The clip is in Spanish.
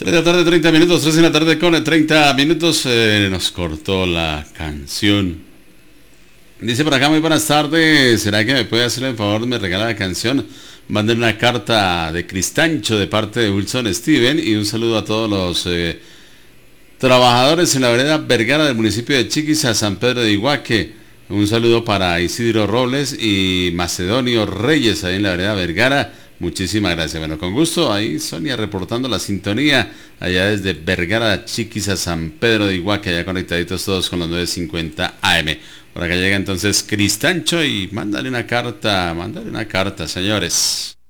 3 de la tarde, 30 minutos, 3 de la tarde con 30 minutos, nos cortó la canción. Dice por acá, muy buenas tardes, ¿será que me puede hacer el favor de me regalar la canción? Manden una carta de Cristancho de parte de Wilson Steven y un saludo a todos los trabajadores en la vereda Vergara del municipio de Chiquis, San Pedro de Iguaque. Un saludo para Isidro Robles y Macedonio Reyes ahí en la vereda Vergara. Muchísimas gracias. Bueno, con gusto, ahí Sonia reportando la sintonía allá desde Vergara, Chiquis, a San Pedro de Iguaque, allá conectaditos todos con los 950 AM. Por acá llega entonces Cristancho y mándale una carta, señores.